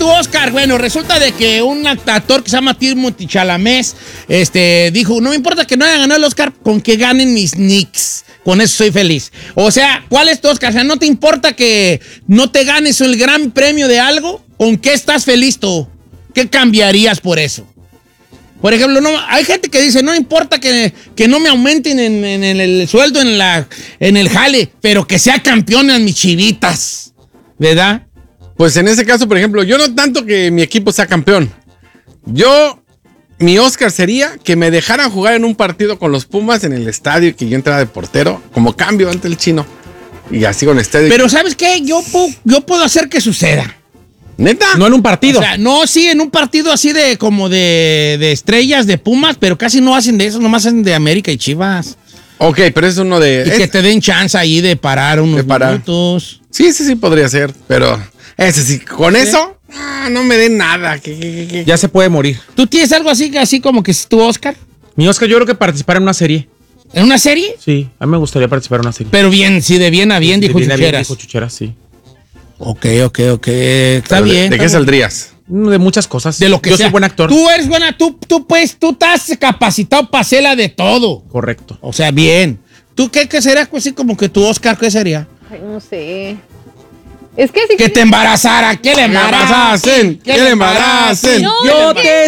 tu Oscar? Bueno, resulta de que un actor que se llama Timothée Chalamet, dijo, no me importa que no haya ganado el Oscar, con que ganen mis Knicks. Con eso soy feliz. O sea, ¿cuál es tu Oscar? O sea, ¿no te importa que no te ganes el gran premio de algo? ¿Con qué estás feliz tú? ¿Qué cambiarías por eso? Por ejemplo, no, hay gente que dice, no importa que no me aumenten en el sueldo en el jale, pero que sea campeón en mis Chivitas, ¿verdad? Pues en ese caso, por ejemplo, yo no tanto que mi equipo sea campeón. Mi Oscar sería que me dejaran jugar en un partido con los Pumas en el estadio y que yo entrara de portero, como cambio ante el Chino. Y así con el estadio. Pero ¿sabes qué? Yo puedo hacer que suceda. ¿Neta? No en un partido. O sea, no, sí, en un partido así como de estrellas, de Pumas, pero casi no hacen de eso, nomás hacen de América y Chivas. Ok, pero es uno de... Y que te den chance ahí de parar unos minutos. Sí, podría ser, pero ese sí, con eso, no me den nada. Ya se puede morir. ¿Tú tienes algo así como que es tu Oscar? Mi Oscar, yo creo que participar en una serie. ¿En una serie? Sí, a mí me gustaría participar en una serie. Pero bien, sí, de bien a bien, dijo Chucheras. Dijo Chucheras, sí. Ok. Está bien. ¿De qué saldrías? De muchas cosas. De lo que yo sea. soy buen actor. Tú eres buena, tú estás capacitado para hacerla de todo. Correcto. O sea, bien. ¿Tú qué sería pues, así como que tu Oscar, qué sería? Ay, no sé. Es que sí. Que te embarazara, que le embaracen, que le embaracen. No, Yo te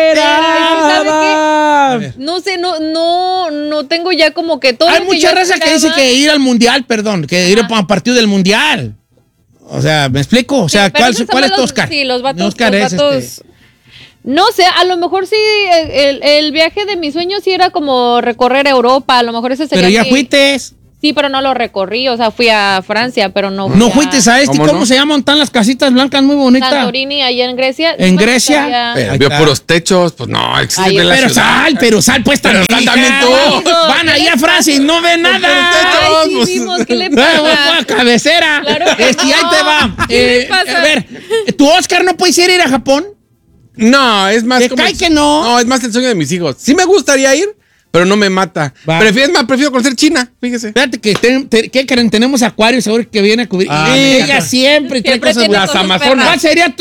esperaba. No sé, no tengo ya como que todo. Hay mucha raza que dice que ir al mundial, que ir a partido del mundial. O sea, ¿me explico? O sea, Sí, ¿cuál es tu Oscar? Sí, los vatos. Mi Oscar los es vatos. No sé, a lo mejor sí, el viaje de mis sueños sí era como recorrer Europa, a lo mejor ese sería. Pero ya fuiste. Sí, pero no lo recorrí, o sea, fui a Francia, pero no. No fuiste a ¿cómo se llaman? Están las casitas blancas muy bonitas. Santorini, allá en Grecia. ¿En Grecia? Vio puros techos, pues no, existe Ay, la ciudad. Pero sal, pues también. También tú. Van allá a Francia y no ven nada. Ay, sí, vimos, ¿qué le pasa? Cabecera. Claro que Y ahí te va. ¿Qué le pasa? A ver, ¿tu Oscar no puedes ir a Japón? No, es más ¿Te cae que no? No, es más el sueño de mis hijos. Sí me gustaría ir, pero no me mata. Prefiero conocer China, fíjese. Espérate, ¿qué creen? Tenemos Acuario seguro que viene a cubrir. Ella siempre trae cosas tiene buenas. cosas Amazonas. ¿Cuál sería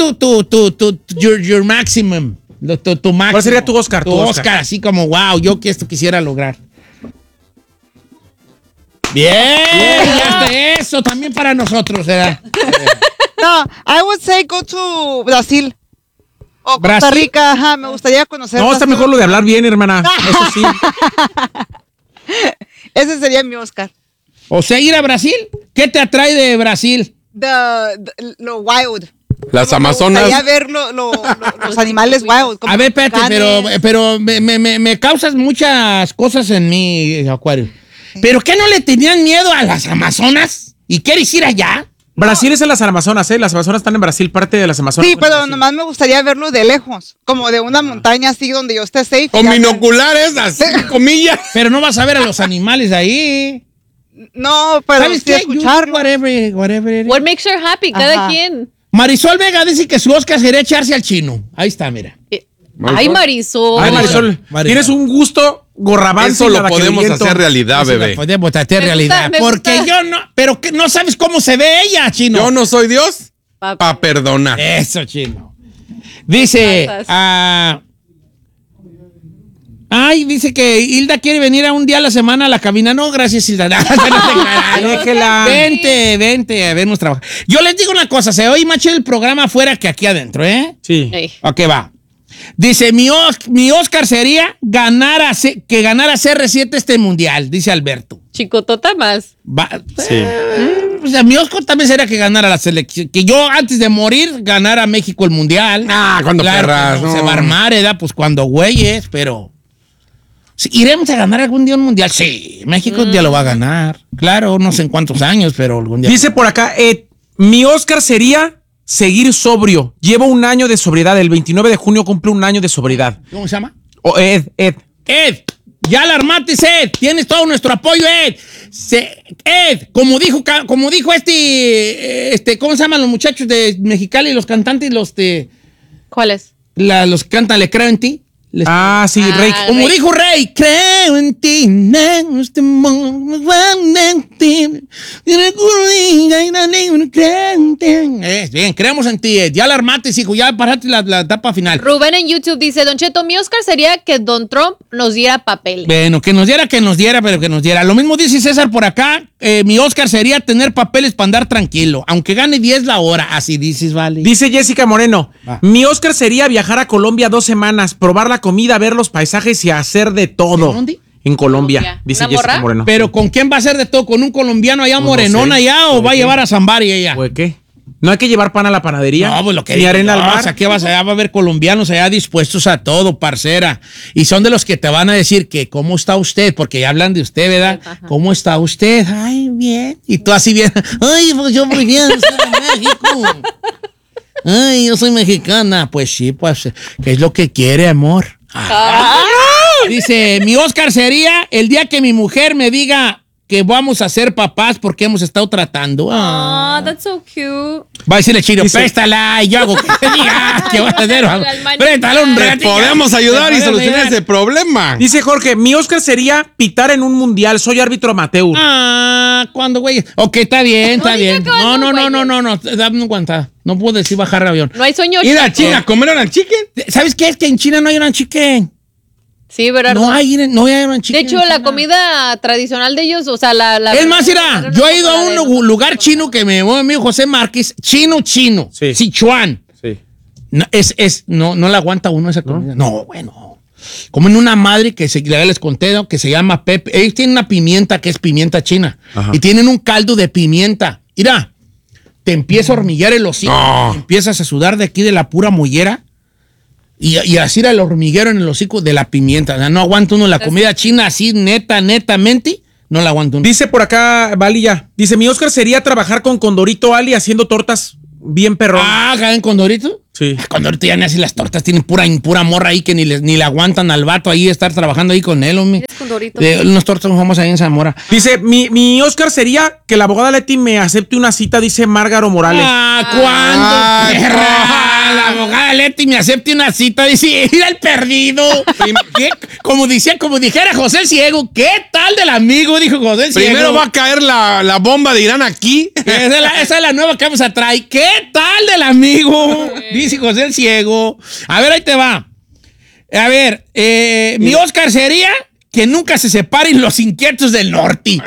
your maximum? Tu máximo. ¿Cuál sería tu Oscar? Tu Oscar, así como, wow, yo que esto quisiera lograr. Bien, ya está eso también para nosotros, ¿verdad? No, I would say go to Brasil. O Costa ¿Brasil? Rica, ajá, me gustaría conocer. No, está mejor lo de hablar bien, hermana. Eso sí. Ese sería mi Oscar. O sea, ir a Brasil. ¿Qué te atrae de Brasil? Lo wild. Las Amazonas. Me gustaría ver los animales wild. A ver, espérate, pero me causas muchas cosas en mi Acuario. ¿Pero qué no le tenían miedo a las Amazonas? ¿Y quieres ir allá? Brasil es en las Amazonas, ¿eh? Las Amazonas están en Brasil, parte de las Amazonas. Sí, pero nomás me gustaría verlo de lejos, como de una montaña así donde yo esté safe. Con binoculares, así, comillas. Pero no vas a ver a los animales ahí. No, pero ¿Sabes sí qué? escucharlo. Whatever. What makes her happy, cada quien. Marisol Vega dice que su Oscar sería echarse al Chino. Ahí está, mira. Ay, Marisol. Ay, Marisol, tienes un gusto gorrabanzo. Eso lo podemos hacer realidad, bebé. Podemos hacer realidad. me Porque gusta. yo no... Pero que no sabes cómo se ve ella, Chino. Yo no soy Dios para perdonar. Eso, Chino. Dice... Gracias. dice que Hilda quiere venir a un día a la semana a la cabina. No, gracias, Hilda. Déjela. Vente a vernos trabajar. Yo les digo una cosa, se oye más chido el programa afuera que aquí adentro, ¿eh? Sí. Ey. Ok, va. Dice, mi Oscar sería que ganara CR7 este mundial, dice Alberto. Chicotota más. Sí. O sea, mi Oscar también sería que ganara la selección. Que yo, antes de morir, ganara México el mundial. Cuando claro, perras, no. Se no. va a armar, ¿verdad? Pues cuando güeyes, pero... Sí, ¿iremos a ganar algún día un mundial? Sí, México ya lo va a ganar. Claro, no sé en cuántos años, pero algún día. Dice por acá, mi Oscar sería seguir sobrio. Llevo un año de sobriedad. El 29 de junio cumple un año de sobriedad. ¿Cómo se llama? Ed. Ed, ya la armaste, Ed. Tienes todo nuestro apoyo, Ed. Ed, como dijo ¿cómo se llaman los muchachos de Mexicali, los cantantes, ¿Cuáles? los que cantan Le Creo en Ti? Sí, Rey. Como dijo Rey, creo en ti, bien, creemos en ti. Ya la armaste, hijo, ya paraste la etapa final. Rubén en YouTube dice, Don Cheto, mi Oscar sería que Don Trump nos diera papeles. Bueno, que nos diera, pero que nos diera. Lo mismo dice César por acá, mi Oscar sería tener papeles para andar tranquilo, aunque gane 10 la hora, así dices, vale. Dice Jessica Moreno, mi Oscar sería viajar a Colombia 2 semanas, probar la comida, ver los paisajes y hacer de todo. ¿En dónde? En Colombia, dice ¿Una Jessica morra? Moreno. Pero ¿con quién va a hacer de todo? ¿Con un colombiano allá, Pues morenón no sé. allá, o va a llevar a Zambari allá? ¿Pues qué? ¿No hay que llevar pan a la panadería? No, pues lo que ni digo, arena al no, mar. o sea, ¿qué vas allá? Va a haber colombianos allá dispuestos a todo, parcera. Y son de los que te van a decir que ¿cómo está usted? Porque ya hablan de usted, ¿verdad? Ajá. ¿Cómo está usted? Ay, bien. Y tú así bien. Ay, pues yo muy bien, soy de México. Ay, yo soy mexicana. Pues sí, pues, ¿qué es lo que quiere, amor? Dice, mi Oscar sería el día que mi mujer me diga que vamos a ser papás porque hemos estado tratando. Oh, that's so cute. Va a decirle Chino, Dice- préstala y yo hago que te diga que vas a hacer. Préstala un Te ratito. podemos ayudar Te y podemos solucionar ayudar. ese problema. Dice Jorge, mi Oscar sería pitar en un mundial, soy árbitro amateur. ¿Cuándo, güey? Ok, está bien, está No diga bien. que vas No, con dame un guantá. No puedo decir bajar el avión. No hay sueño Ir a chico. China, ¿comieron al chicken? ¿Sabes qué? Es que en China no hay una chicken. Sí, ¿verdad? No hay una De chicken. hecho, en la China. comida tradicional de ellos, o sea, la Es más, mira, yo he ido a un lugar chino que me llevó mi amigo José Márquez, chino, Sí. Sichuan. Sí. No la aguanta uno esa comida. No, bueno. Comen una madre que ya les conté, ¿no? Que se llama Pepe. Ellos tienen una pimienta que es pimienta china. Ajá. Y tienen un caldo de pimienta. Mira, te empieza a hormiguear el hocico. No. Empiezas a sudar de aquí de la pura mollera. Y así era el hormiguero en el hocico de la pimienta. O sea, no aguanta uno la comida china así, netamente. No la aguanta uno. Dice por acá, Valilla, dice, mi Oscar sería trabajar con Condorito Ali haciendo tortas bien perrón. ¿Acá en Condorito? Sí. Condorito ya ni hace las tortas. Tiene pura morra ahí que ni le aguantan al vato ahí estar trabajando ahí con él, hombre. Es Condorito. Unos tortas nos vamos ahí en Zamora. Dice, mi Oscar sería que la abogada Leti me acepte una cita, dice Márgaro Morales. ¿Cuándo, Ay, perra? La abogada Leti me acepte una cita. Dice, ir al perdido. ¿Qué? Como dijera José el Ciego, ¿qué tal del amigo? Dijo José el Ciego. Primero va a caer la bomba de Irán aquí. Esa es la nueva que vamos a traer. ¿Qué tal del amigo? Dice José el Ciego. A ver, ahí te va. A ver, mi Oscar sería que nunca se separen los inquietos del norte.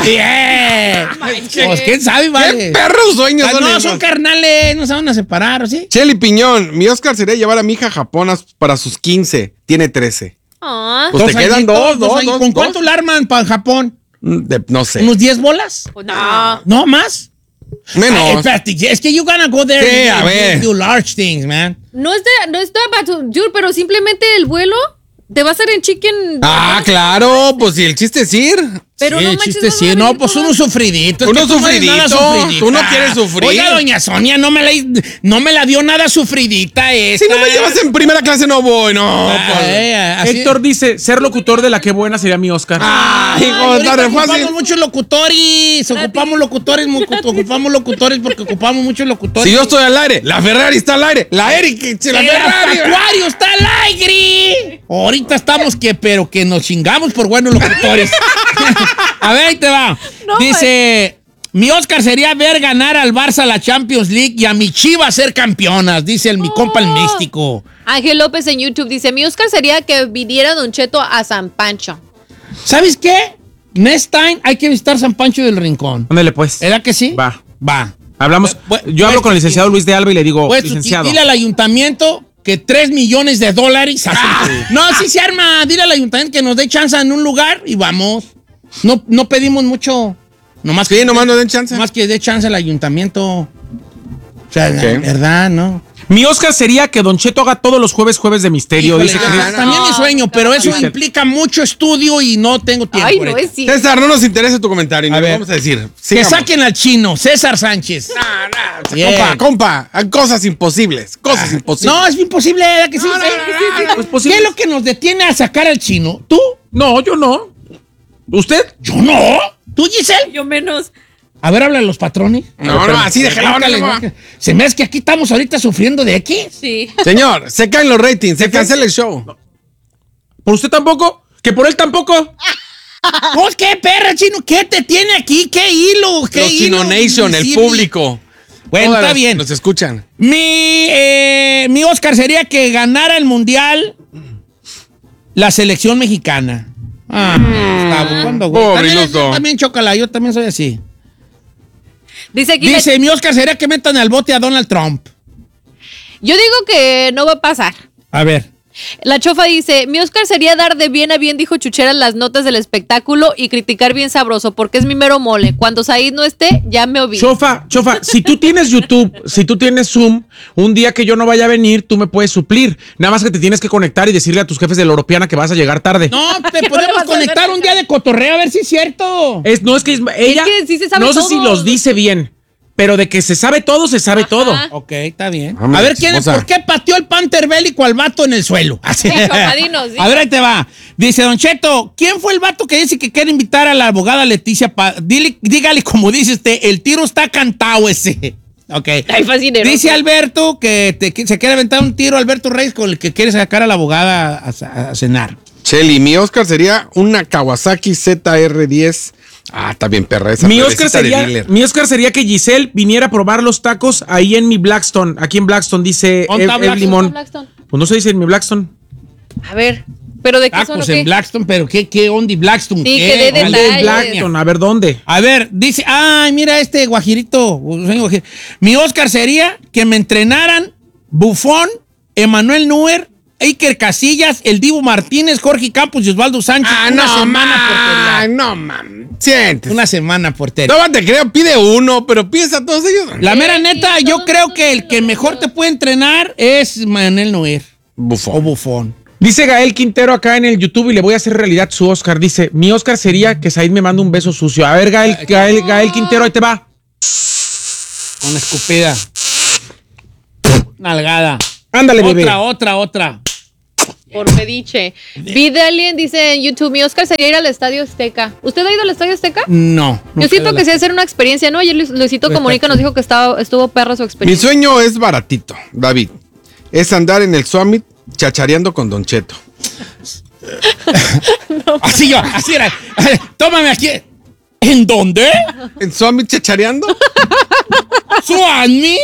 Bien. Pues quién sabe, vale. ¿Qué perros sueños son No, esos? son carnales, no se van a separar, ¿o sí? Cheli Piñón, mi Oscar sería llevar a mi hija a Japón para sus 15. Tiene 13. Ah, Pues te quedan dos. años. ¿Con cuánto la arman para Japón? No sé. ¿Unos 10 bolas? pues no. ¿No más? Menos. Espérate, es que you gonna go there Sí, and a ver. do large things, man. No es about to do, pero simplemente el vuelo te va a hacer en chicken. Ah, claro, pues si el chiste es ir. Pero Sí, no el manches, chiste vas a sí. venir No, pues todas- uno sufridito. Uno Es que tú no eres nada sufridito. sufridita. Tú no quieres sufrir. Oiga, doña Sonia, no me la dio nada sufridita esta. Si no me llevas en primera clase no voy, no. pues. Así- Héctor dice, ser locutor de La Que Buena sería mi Oscar. Ay, hijo, ahorita está re ocupamos fácil. muchos locutores. Ocupamos locutores porque ocupamos muchos locutores. Si yo estoy al aire, la Ferrari está al aire. La Eric, la ¡El Ferrari. acuario está al aire! Ahorita estamos pero que nos chingamos por buenos locutores. A ver, ahí te va. No, Dice, mi Oscar sería ver ganar al Barça la Champions League y a mi Chivas ser campeonas, dice mi compa el místico. Ángel López en YouTube dice, mi Oscar sería que viniera Don Cheto a San Pancho. ¿Sabes qué? Next time hay que visitar San Pancho del Rincón. Ándale pues. ¿Verdad que sí? Va. Va. Hablamos, yo hablo con el licenciado Luis de Alba y le digo, Pues licenciado. dile al ayuntamiento que $3 millones. No, sí se arma. Dile al ayuntamiento que nos dé chance en un lugar y vamos. No pedimos mucho. Nomás Sí, nomás nos den chance. Nomás que dé chance al ayuntamiento. O sea, Ok. la verdad, ¿no? Mi Oscar sería que Don Cheto haga todos los jueves de misterio. Híjole, Dice ya, Chris. también mi sueño, pero eso Sí. implica mucho estudio y no tengo tiempo. Ay, ahorita. no es cierto. César, no nos interesa tu comentario. Ni A lo ver. vamos a decir. Que Sigamos. saquen al chino, César Sánchez. Bien. Compa, hay cosas imposibles. Cosas imposibles. No, es imposible, ¿verdad que sí? Pues ¿Qué posible. es lo que nos detiene a sacar al chino? ¿Tú? No, yo no. ¿Usted? Yo no. ¿Tú, Giselle? Yo menos. A ver, habla de los patrones. No, así déjala. Márcale. Se me hace que aquí estamos ahorita sufriendo de X. Sí. Señor, se caen los ratings, se cancela el show. ¿Por usted tampoco? ¿Que por él tampoco? Pues qué perra, chino, ¿qué te tiene aquí? ¿Qué hilo? ¿Qué Los hilo Chino Nation, el invisible? público. Bueno, Todas está las- bien. Nos escuchan. Mi Oscar sería que ganara el mundial la selección mexicana. Gustavo, ¿cuándo, güey? Pobre También, iluso. también chócala, yo también soy así. Dice aquí. Dice, mi Oscar sería que metan al bote a Donald Trump. Yo digo que no va a pasar. A ver. La chofa dice, mi Oscar sería dar de bien a bien, dijo Chuchera, las notas del espectáculo y criticar bien sabroso, porque es mi mero mole. Cuando Said no esté, ya me oí. Chofa, si tú tienes YouTube, si tú tienes Zoom, un día que yo no vaya a venir, tú me puedes suplir. Nada más que te tienes que conectar y decirle a tus jefes de la Europeana que vas a llegar tarde. No, te le podemos vas a conectar hacer? un día de cotorreo a ver si es cierto. No es que ella, que sí se sabe no sé todo. si los dice bien, pero de que se sabe todo, se sabe todo. Ok, está bien. Hombre, A ver, chismosa. ¿por qué pateó el Panther bélico al vato en el suelo? Así. Chofadinos, sí. A ver, ahí te va. Dice Don Cheto, ¿quién fue el vato que dice que quiere invitar a la abogada Leticia? Dígale, como dice usted, el tiro está cantado ese. Ok. Ay, fascinero. Dice Alberto que se quiere aventar un tiro, Alberto Reyes, con el que quiere sacar a la abogada a cenar. Cheli, mi Oscar sería una Kawasaki ZR10. Ah, está bien, perra. Esa Mi Oscar, nuevecita de dealer. sería que Giselle viniera a probar los tacos ahí en mi Blackstone. Aquí en Blackstone dice ¿Dónde está Blackstone? Limón. Blackstone. Pues no se dice en mi Blackstone. A ver, ¿pero de qué son o Tacos qué? en Blackstone, pero ¿qué onda y Blackstone? Sí, ¿Qué? que dé ¿Dónde? detalles. Blackstone, a ver dónde. A ver, dice, ay, mira este guajirito. Mi Oscar sería que me entrenaran Buffon, Emanuel Neuer, Iker Casillas, el Divo Martínez, Jorge Campos y Osvaldo Sánchez. No, mam. Sientes. Una semana portería. No te creo, pide uno, pero piensa a todos ellos. La mera neta, yo creo que el que mejor te puede entrenar es Emanuel Neuer o Bufón. Buffon. Dice Gael Quintero acá en el YouTube y le voy a hacer realidad su Oscar. Dice, mi Oscar sería que Said me mande un beso sucio. A ver, Gael Quintero, ahí te va. Con escupida. Nalgada. Ándale, bebé. Otra. Por pediche. Vida Alien dice en YouTube, mi Oscar sería ir al Estadio Azteca. ¿Usted ha ido al Estadio Azteca? No. Yo siento que sí hacer una experiencia, ¿no? Ayer Luisito Pues Comunica nos dijo que estuvo perra su Mi experiencia. sueño es baratito, David. Es andar en el Summit chachareando con Don Cheto. Así era. Tómame aquí. ¿En dónde? ¿En Summit chachareando? ¿Suami?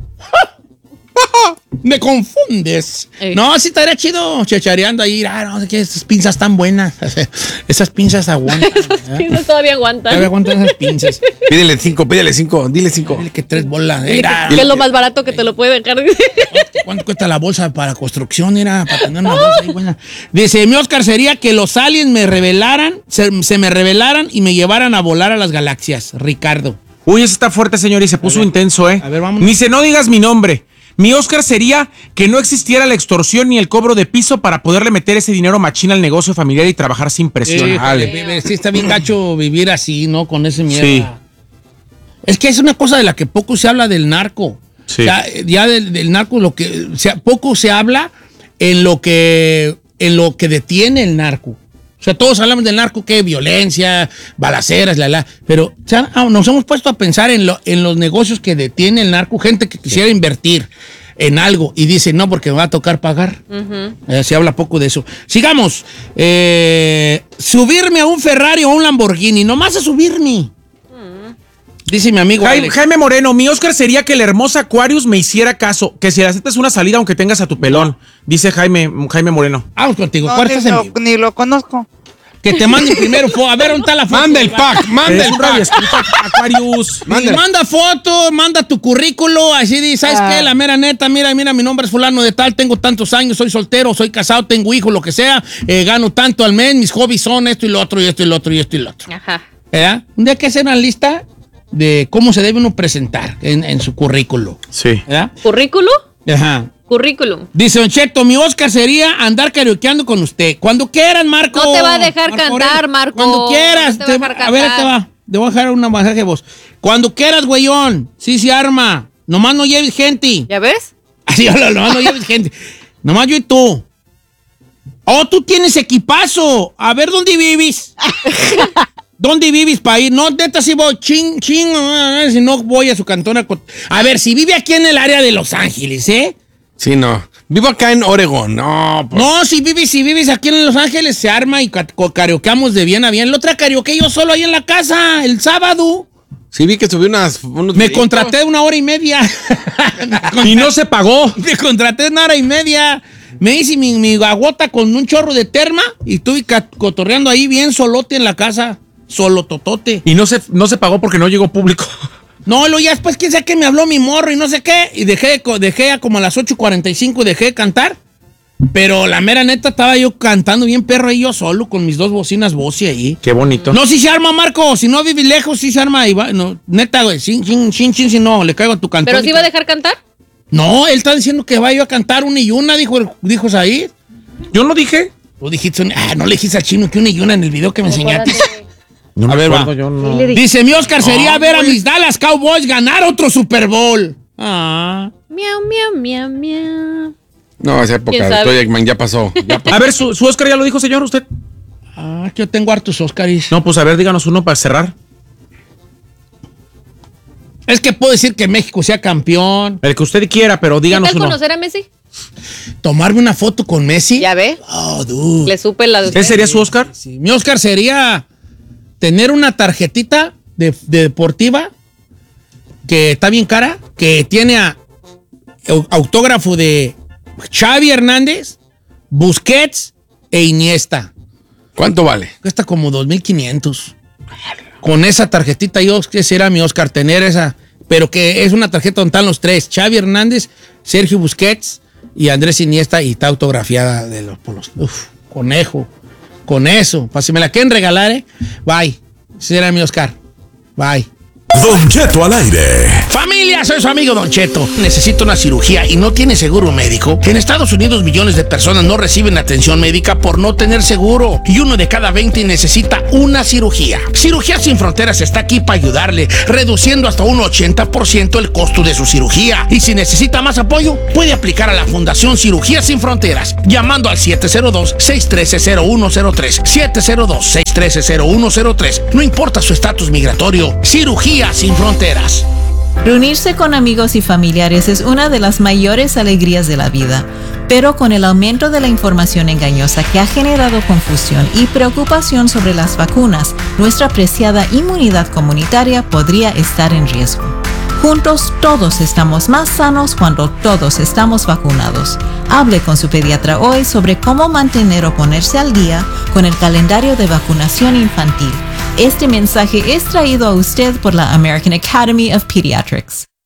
Me confundes. No, sí estaría chido chechareando ahí. No sé qué, esas pinzas tan buenas. Esas pinzas aguantan. Pinzas todavía aguantan. Todavía aguantan esas pinzas. Pídele 5, dile 5. Dile que 3 bolas. Que es lo más barato que te lo puede dejar. ¿Cuánto cuesta la bolsa para construcción? Era para tener una bolsa ahí buena. Dice, mi Oscar sería que los aliens me revelaran, se me revelaran y me llevaran a volar a las galaxias. Ricardo. Uy, ese está fuerte, señor, y se puso intenso, ¿eh? A ver, vamos. Dice, no digas mi nombre. Mi Oscar sería que no existiera la extorsión ni el cobro de piso para poderle meter ese dinero machín al negocio familiar y trabajar sin presión. Sí, está bien gacho vivir así, ¿no? Con ese miedo. Sí. Es que es una cosa de la que poco se habla del narco. Sí. O sea, ya del narco poco se habla en lo que detiene el narco. O sea, todos hablamos del narco, que violencia, balaceras, pero nos hemos puesto a pensar en los negocios que detiene el narco, gente que quisiera invertir en algo y dice, no, porque me va a tocar pagar. Se habla poco de eso. Sigamos. Subirme a un Ferrari o un Lamborghini, nomás a subirme. Dice mi amigo Alex. Jaime Moreno, mi Oscar sería que la hermosa Aquarius me hiciera caso, que si le aceptas una salida aunque tengas a tu pelón, dice Jaime Moreno. Vamos contigo. No, ¿Cuál estás en vivo? ni lo conozco. Que te manden primero a ver, ¿dónde está la foto? Manda el pack, manda Es el un pack. radioescucha, Aquarius. Manda foto, manda tu currículo, así dice, ¿sabes qué? La mera neta, mira, mi nombre es fulano de tal, tengo tantos años, soy soltero, soy casado, tengo hijos, lo que sea, gano tanto al mes, mis hobbies son esto y lo otro, y esto y lo otro, y esto y lo otro. Ajá. ¿Verdad? Un día hay que hacer una lista de cómo se debe uno presentar en su currículo. Sí. ¿Verdad? ¿Currículo? Ajá. Currículum. Dice Don Cheto, mi Oscar sería andar karaokeando con usted. Cuando quieran, Marco. No te va a dejar cantar, Aurelio. Marco. Cuando quieras. No te va a dejar A ver, cantar. te va. Te voy a dejar una masaje de voz. Cuando quieras, güeyón. Sí se arma. Nomás no lleves gente. ¿Ya ves? Así, nomás no lleves gente. Nomás yo y tú. Oh, tú tienes equipazo. A ver, ¿dónde vives? ¿Dónde vives para ir? No, neta, si voy si no voy a su cantón. A ver, si vive aquí en el área de Los Ángeles, ¿eh? Sí, no. Vivo acá en Oregón. No, pues. No, si vives aquí en Los Ángeles, se arma y karaokeamos de bien a bien. La otra karaoke yo solo ahí en la casa, el sábado. Sí, vi que subí unos Me videitos. contraté 1 hora y media. Y no se pagó. Me contraté 1 hora y media. Me hice mi guagota con un chorro de terma y estuve cotorreando ahí bien solote en la casa. Solo totote. Y no se pagó porque no llegó público. No, luego ya después quién sabe qué me habló mi morro y no sé qué. Y dejé a como a las 8:45 dejé de cantar. Pero la mera neta estaba yo cantando bien perro ahí yo solo con mis 2 bocinas Bose ahí. Qué bonito. No, si se arma, Marco. Si no vive lejos, sí se arma. Y va, no, neta, güey. Si no, le caigo a tu cantón. ¿Pero sí iba a dejar cantar? No, él está diciendo que vaya yo a cantar una y una, dijo Said. Yo no dije. Tú dijiste, no le dijiste al chino que una y una en el video que me enseñaste. No A ver, va. yo no. Dice, mi Oscar sería ver a mis Dallas Cowboys ganar otro Super Bowl. Ah. Miau, miau, miau, miau. No, esa época ¿Quién de sabe? Toy Eggman ya pasó. A ver, su Oscar ya lo dijo, señor, usted. Ah, que yo tengo hartos Oscaris. No, pues a ver, díganos uno para cerrar. Es que puedo decir que México sea campeón. El que usted quiera, pero ¿Qué díganos tal uno. conocer a Messi? Tomarme una foto con Messi. ¿Ya ve? Oh, dude. Le supe la de usted. ¿Ese sería su Oscar? Sí, mi Oscar sería tener una tarjetita de deportiva que está bien cara, que tiene autógrafo de Xavi Hernández, Busquets e Iniesta. ¿Cuánto vale? Cuesta como 2,500. Con esa tarjetita yo, ese era mi Oscar, tener esa, pero que es una tarjeta donde están los 3, Xavi Hernández, Sergio Busquets y Andrés Iniesta, y está autografiada por los conejo. Con eso, para si me la quieren regalar, bye. Ese era mi Oscar. Bye. Don Cheto al aire. Familia, soy su amigo Don Cheto. Necesito una cirugía y no tiene seguro médico. En Estados Unidos millones de personas no reciben atención médica por no tener seguro. Y 1 de cada 20 necesita una cirugía. Cirugías Sin Fronteras está aquí para ayudarle, reduciendo hasta un 80% el costo de su cirugía. Y si necesita más apoyo, puede aplicar a la Fundación Cirugías Sin Fronteras, llamando al 702-613-0103. 702-613-0103. No importa su estatus migratorio. Cirugía Sin Fronteras. Reunirse con amigos y familiares es una de las mayores alegrías de la vida, pero con el aumento de la información engañosa que ha generado confusión y preocupación sobre las vacunas, nuestra preciada inmunidad comunitaria podría estar en riesgo. Juntos todos estamos más sanos cuando todos estamos vacunados. Hable con su pediatra hoy sobre cómo mantener o ponerse al día con el calendario de vacunación infantil. Este mensaje es traído a usted por la American Academy of Pediatrics.